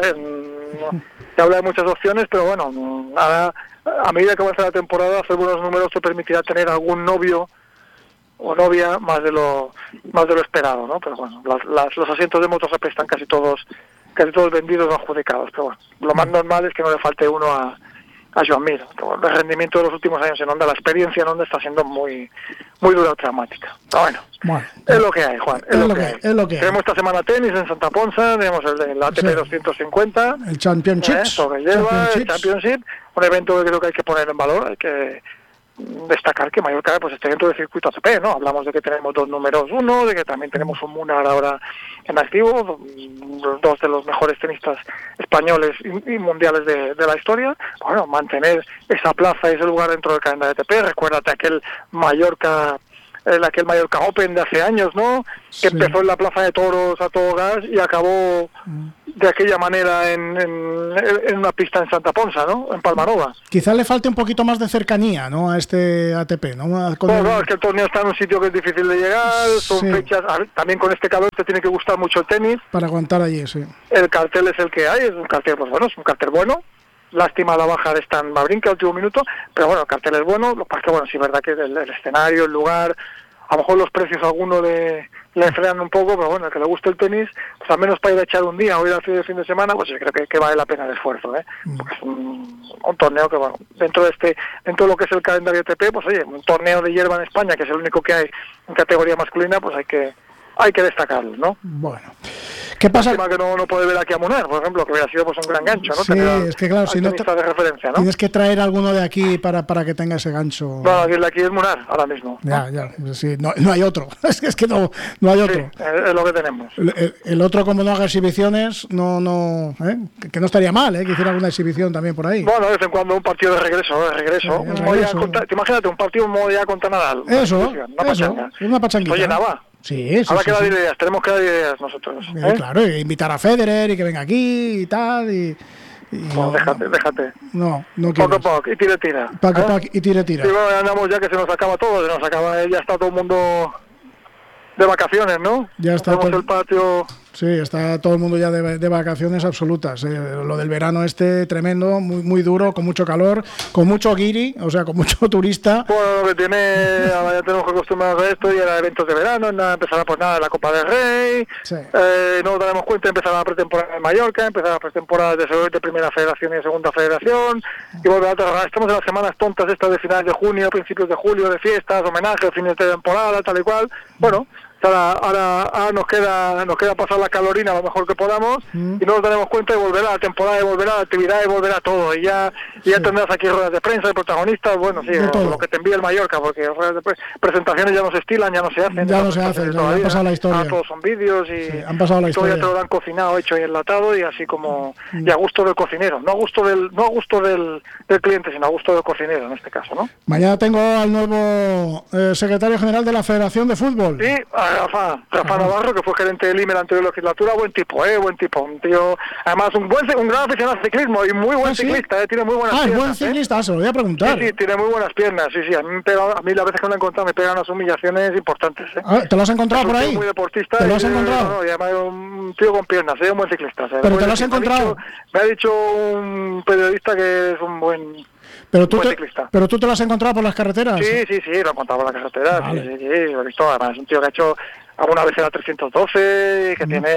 Speaker 9: se habla de muchas opciones, pero bueno, nada, a medida que avance la temporada, hacer buenos números te permitirá tener algún novio o novia más de lo esperado, ¿no? Pero bueno, los asientos de MotoGP están casi todos vendidos o adjudicados, pero bueno, lo más normal es que no le falte uno a Joan Mir. El rendimiento de los últimos años en Honda, la experiencia en Honda está siendo muy muy dura o traumática. Pero bueno, es lo que hay, Juan, es lo que hay. Tenemos esta semana tenis en Santa Ponsa, tenemos el ATP 250,
Speaker 8: el Championship,
Speaker 9: el Championship, un evento que creo que hay que poner en valor, hay que destacar que Mallorca pues esté dentro del circuito ATP, ¿no? Hablamos de que tenemos 2 números 1, de que también tenemos un Munar ahora en activo, 2 de los mejores tenistas españoles y mundiales de la historia. Bueno, mantener esa plaza y ese lugar dentro del calendario ATP. Recuérdate aquel Mallorca Open de hace años, ¿no? Que empezó en la Plaza de Toros a todo gas y acabó de aquella manera en una pista en Santa Ponsa, ¿no? En Palmanova.
Speaker 8: Quizás le falte un poquito más de cercanía, ¿no? A este ATP, ¿no?
Speaker 9: Claro, es que el torneo está en un sitio que es difícil de llegar, son fechas, también con este calor te tiene que gustar mucho el tenis.
Speaker 8: Para aguantar allí, sí.
Speaker 9: El cartel es el que hay, es un cartel, pues bueno, es un cartel bueno. Lástima la baja de Stan Wawrinka al último minuto, pero bueno, el cartel es bueno, lo que pasa es que bueno, sí es verdad que el escenario, el lugar, a lo mejor los precios a alguno le frenan un poco, pero bueno, el que le guste el tenis, pues al menos para ir a echar un día o ir al fin de semana, pues yo creo que vale la pena el esfuerzo, porque es un torneo que, bueno, dentro de lo que es el calendario ATP, pues oye, un torneo de hierba en España, que es el único que hay en categoría masculina, pues hay que destacarlo, ¿no?
Speaker 8: Bueno, ¿qué pasa?
Speaker 9: Lástima que no puede ver aquí a Munar, por ejemplo, que hubiera sido pues un gran gancho, ¿no?
Speaker 8: Sí, es que claro, si no
Speaker 9: de referencia, ¿no?
Speaker 8: Tienes que traer alguno de aquí para que tenga ese gancho.
Speaker 9: No, el de aquí es Munar, ahora mismo.
Speaker 8: Ya, sí, no hay otro. Es que no hay otro.
Speaker 9: Sí, es lo que tenemos.
Speaker 8: El otro, como no haga exhibiciones, que no estaría mal, que hiciera alguna exhibición también por ahí.
Speaker 9: Bueno, de vez en cuando un partido de regreso. Imagínate, un partido modo contra Nadal.
Speaker 8: Eso, una pachanguita.
Speaker 9: Oye, nada.
Speaker 8: Sí.
Speaker 9: Ahora que dar ideas, tenemos que dar ideas nosotros.
Speaker 8: Claro, invitar a Federer y que venga aquí y tal.
Speaker 9: No, déjate.
Speaker 8: No quiero.
Speaker 9: Poc, y tira.
Speaker 8: Poc, y tira.
Speaker 9: Sí, bueno, andamos ya que se nos acaba todo, ya está todo el mundo de vacaciones, ¿no?
Speaker 8: Ya está
Speaker 9: tenemos el patio
Speaker 8: Sí, está todo el mundo ya de vacaciones absolutas. Lo del verano tremendo, muy, muy duro, con mucho calor, con mucho guiri, o sea, con mucho turista.
Speaker 9: Bueno, lo que tiene, ahora ya tenemos que acostumbrarnos a esto, y era eventos de verano, empezará pues nada, la Copa del Rey, sí. No nos daremos cuenta, empezará la pretemporada en Mallorca, empezará la pretemporada de primera federación y de segunda federación, y volverá a trabajar. Estamos en las semanas tontas estas de finales de junio, principios de julio, de fiestas, homenajes, fines de temporada, tal y cual. Bueno, ahora nos queda pasar la calorina lo mejor que podamos, y no nos daremos cuenta, y volverá la temporada, y volverá la actividad, y volverá todo, y ya tendrás aquí ruedas de prensa, de protagonistas, bueno, sí, lo que te envía el Mallorca, porque ruedas de presentaciones ya no se estilan, ya no se hacen.
Speaker 8: Ya han pasado la historia.
Speaker 9: Todos son vídeos, y
Speaker 8: han pasado la historia.
Speaker 9: Todo ya te lo dan cocinado, hecho y enlatado, y así como, y a gusto del cocinero, no a gusto del cliente, sino a gusto del cocinero en este caso, ¿no?
Speaker 8: Mañana tengo al nuevo secretario general de la Federación de Fútbol.
Speaker 9: Sí, Rafa Navarro, que fue gerente del IME en la anterior legislatura. Buen tipo, un tío, además un gran aficionado al ciclismo y muy buen ciclista, tiene muy buenas piernas.
Speaker 8: Es buen ciclista, se lo voy a preguntar.
Speaker 9: Sí, tiene muy buenas piernas, sí, a mí las veces que me lo he encontrado me pegan unas humillaciones importantes.
Speaker 8: ¿Te lo has encontrado por ahí?
Speaker 9: Muy deportista.
Speaker 8: ¿Te lo has encontrado?
Speaker 9: No, y además un tío con piernas, un buen ciclista.
Speaker 8: ¿Pero te lo has encontrado?
Speaker 9: Me ha dicho un periodista que es un buen...
Speaker 8: ¿Pero tú te lo has encontrado por las carreteras?
Speaker 9: Sí, lo he encontrado por las carreteras, vale. Sí, lo he visto. Además es un tío que ha hecho alguna vez en la 312,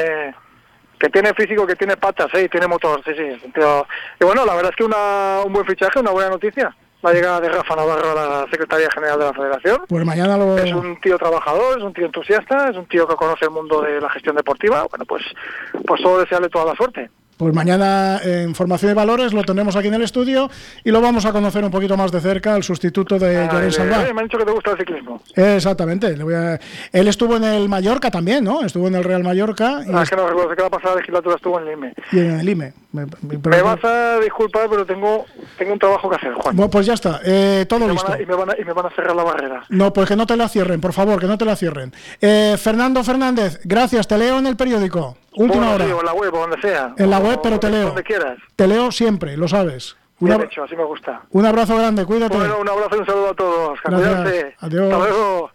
Speaker 9: que tiene físico, que tiene patas, y tiene motor, sí, es un tío... Y bueno, la verdad es que un buen fichaje, una buena noticia, la llegada de Rafa Navarro a la Secretaría General de la Federación.
Speaker 8: Pues mañana
Speaker 9: Es un tío trabajador, es un tío entusiasta, es un tío que conoce el mundo de la gestión deportiva. Bueno, pues solo desearle toda la suerte.
Speaker 8: Pues mañana en Formación y Valores lo tenemos aquí en el estudio y lo vamos a conocer un poquito más de cerca, el sustituto de Llorens Salvá.
Speaker 9: Me han dicho que te gusta el ciclismo.
Speaker 8: Exactamente. Él estuvo en el Mallorca también, ¿no? Estuvo en el Real Mallorca.
Speaker 9: Es que no recuerdo, que la pasada legislatura estuvo en el IME.
Speaker 8: Y en el IME.
Speaker 9: Me vas a disculpar, pero tengo un trabajo que hacer, Juan.
Speaker 8: Bueno, pues ya está, todo listo.
Speaker 9: Y me van a cerrar la barrera.
Speaker 8: No, pues que no te la cierren, por favor, que no te la cierren. Fernando Fernández, gracias, te leo en el periódico. Última hora.
Speaker 9: Sí, o en la web, o donde sea.
Speaker 8: En la web, pero te leo.
Speaker 9: Donde quieras.
Speaker 8: Te leo siempre, lo sabes.
Speaker 9: Bien hecho, así me gusta.
Speaker 8: Un abrazo grande, cuídate.
Speaker 9: Bueno, un abrazo y un saludo a todos.
Speaker 8: Gracias. Adiós.
Speaker 9: Hasta luego.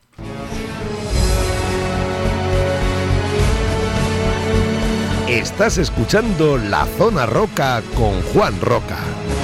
Speaker 11: Estás escuchando La Zona Roca con Juan Roca.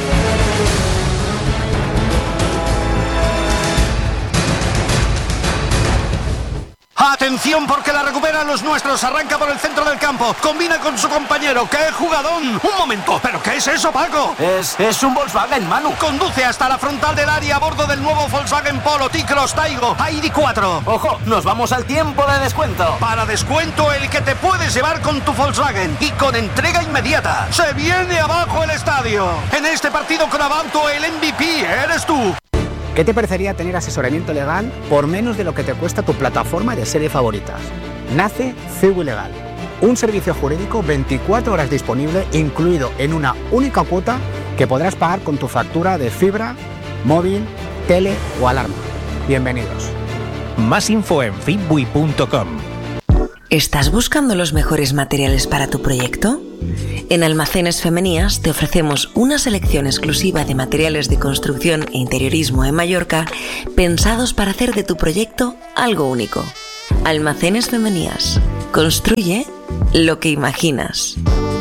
Speaker 5: Atención, porque la recuperan los nuestros. Arranca por el centro del campo. Combina con su compañero. ¡Qué jugadón! Un momento. ¿Pero qué es eso, Paco?
Speaker 6: Es un Volkswagen, Manu.
Speaker 5: Conduce hasta la frontal del área a bordo del nuevo Volkswagen Polo T-Cross Taigo ID4.
Speaker 6: Ojo, nos vamos al tiempo de descuento.
Speaker 5: Para descuento, el que te puedes llevar con tu Volkswagen y con entrega inmediata. Se viene abajo el estadio. En este partido con Avanto, el MVP eres tú.
Speaker 12: ¿Qué te parecería tener asesoramiento legal por menos de lo que te cuesta tu plataforma de serie favoritas? Nace CEU Legal, un servicio jurídico 24 horas disponible, incluido en una única cuota que podrás pagar con tu factura de fibra, móvil, tele o alarma. Bienvenidos.
Speaker 7: Más info en fitbui.com.
Speaker 1: ¿Estás buscando los mejores materiales para tu proyecto? En Almacenes Femenías te ofrecemos una selección exclusiva de materiales de construcción e interiorismo en Mallorca pensados para hacer de tu proyecto algo único. Almacenes Femenías. Construye lo que imaginas.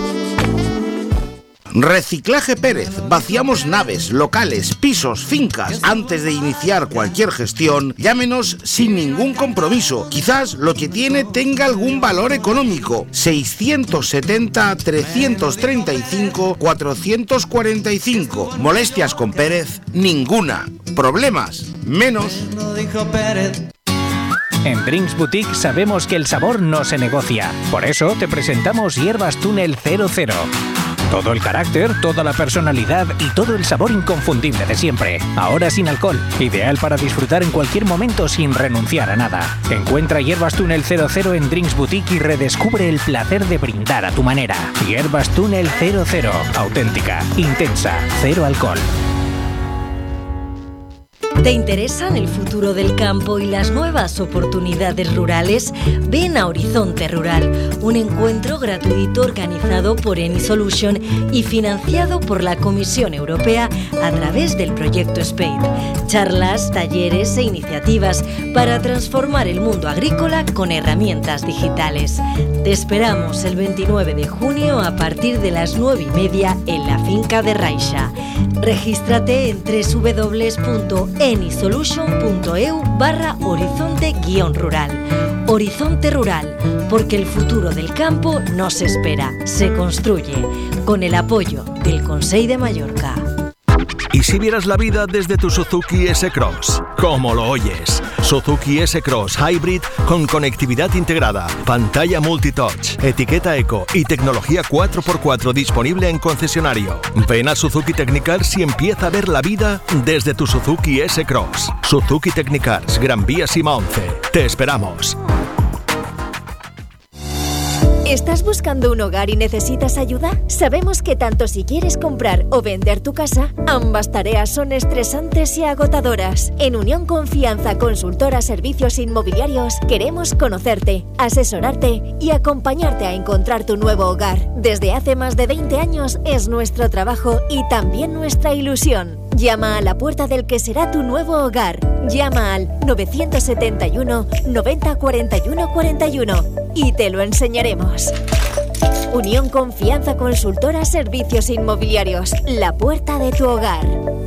Speaker 13: Reciclaje Pérez. Vaciamos naves, locales, pisos, fincas. Antes de iniciar cualquier gestión, llámenos sin ningún compromiso. Quizás lo que tiene tenga algún valor económico. 670-335-445. Molestias con Pérez, ninguna. Problemas, menos.
Speaker 7: En Drinks Boutique sabemos que el sabor no se negocia. Por eso te presentamos Hierbas Túnel 00. Todo el carácter, toda la personalidad y todo el sabor inconfundible de siempre. Ahora sin alcohol. Ideal para disfrutar en cualquier momento sin renunciar a nada. Encuentra Hierbas Túnel 00 en Drinks Boutique y redescubre el placer de brindar a tu manera. Hierbas Túnel 00. Auténtica, intensa, cero alcohol.
Speaker 14: ¿Te interesan el futuro del campo y las nuevas oportunidades rurales? Ven a Horizonte Rural, un encuentro gratuito organizado por Eni Solution y financiado por la Comisión Europea a través del proyecto SPADE. Charlas, talleres e iniciativas para transformar el mundo agrícola con herramientas digitales. Te esperamos el 29 de junio a partir de las 9:30 en la finca de Raixa. Regístrate en www.enisolution.eu/horizonte-rural. Horizonte Rural, porque el futuro del campo no se espera, se construye, con el apoyo del Consell de Mallorca.
Speaker 15: ¿Y si vieras la vida desde tu Suzuki S-Cross? ¿Cómo lo oyes? Suzuki S-Cross Hybrid con conectividad integrada, pantalla multitouch, etiqueta eco y tecnología 4x4 disponible en concesionario. Ven a Suzuki Technicars y empieza a ver la vida desde tu Suzuki S-Cross. Suzuki Technicars, Gran Vía Sima 11. Te esperamos.
Speaker 3: ¿Estás buscando un hogar y necesitas ayuda? Sabemos que tanto si quieres comprar o vender tu casa, ambas tareas son estresantes y agotadoras. En Unión Confianza Consultora Servicios Inmobiliarios queremos conocerte, asesorarte y acompañarte a encontrar tu nuevo hogar. Desde hace más de 20 años es nuestro trabajo y también nuestra ilusión. Llama a la puerta del que será tu nuevo hogar. Llama al 971 90 41 41 y te lo enseñaremos. Unión Confianza Consultora Servicios Inmobiliarios, la puerta de tu hogar.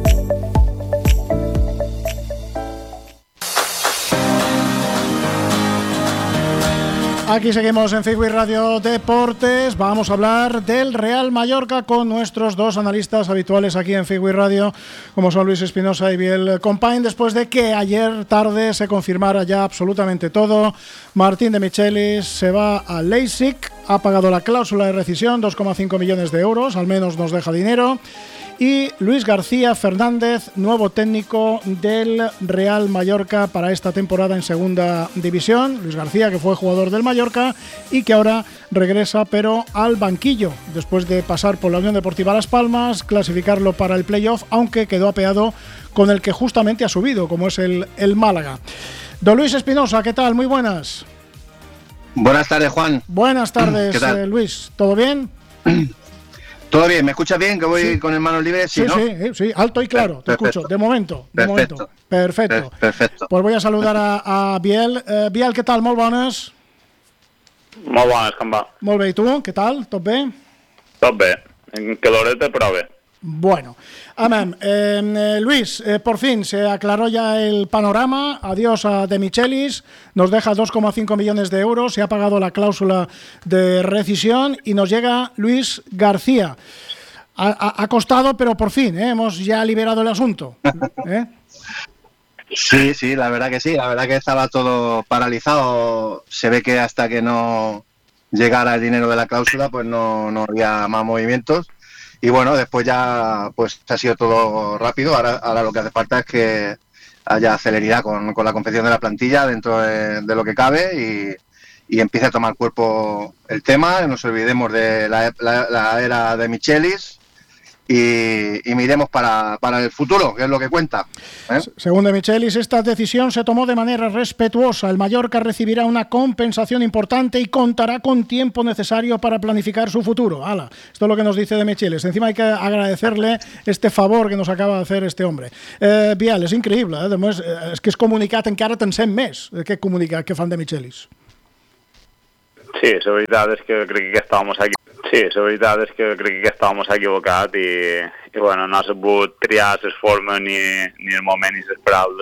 Speaker 8: Aquí seguimos en Figui Radio Deportes. Vamos a hablar del Real Mallorca con nuestros dos analistas habituales aquí en Figui Radio, como son Luis Espinosa y Biel Compain, después de que ayer tarde se confirmara ya absolutamente todo. Martín de Michelis se va al Leipzig, ha pagado la cláusula de rescisión, 2,5 millones de euros, al menos nos deja dinero. Y Luis García Fernández, nuevo técnico del Real Mallorca para esta temporada en segunda división. Luis García, que fue jugador del Mallorca y que ahora regresa pero al banquillo, después de pasar por la Unión Deportiva Las Palmas, clasificarlo para el playoff, aunque quedó apeado con el que justamente ha subido, como es el Málaga. Don Luis Espinosa, ¿qué tal? Muy buenas.
Speaker 16: Buenas tardes, Juan.
Speaker 8: Buenas tardes, Luis. ¿Todo bien?
Speaker 16: Todo bien, ¿me escuchas bien? Que voy con el manos libres.
Speaker 8: Sí, ¿no? Sí, alto y claro, te escucho, de momento. Perfecto. Pues voy a saludar a Biel. Biel, què tal? Molt bones.
Speaker 17: Molt bones, com va?
Speaker 8: Molt bé, i tu? Què tal? Tot bé?
Speaker 17: Tot bé, en calorete, però bé.
Speaker 8: Bueno, amén. Luis, por fin se aclaró ya el panorama. Adiós a De Michelis, nos deja 2,5 millones de euros, se ha pagado la cláusula de rescisión y nos llega Luis García. Ha costado, pero por fin, hemos ya liberado el asunto.
Speaker 16: Sí, la verdad que sí, la verdad que estaba todo paralizado. Se ve que hasta que no llegara el dinero de la cláusula, pues no había más movimientos. Y bueno, después ya pues ha sido todo rápido. Ahora lo que hace falta es que haya celeridad con la confección de la plantilla dentro de lo que cabe y empiece a tomar cuerpo el tema. No nos olvidemos de la era de Michelis y miremos para el futuro, que es lo que cuenta.
Speaker 8: Según De Michelis, esta decisión se tomó de manera respetuosa. El Mallorca recibirá una compensación importante y contará con tiempo necesario para planificar su futuro. Esto es lo que nos dice De Michelis. Encima hay que agradecerle este favor que nos acaba de hacer este hombre. Biel, és increïble. És que és comunicat encara te'n sent més d'aquest comunicat que fan De Michelis.
Speaker 17: Sí, la veritat és que crec que estàvem aquí. Sí, la veritat és que crec que estàvem equivocats i bueno, no ha sabut triar les formes ni el moment ni les paraules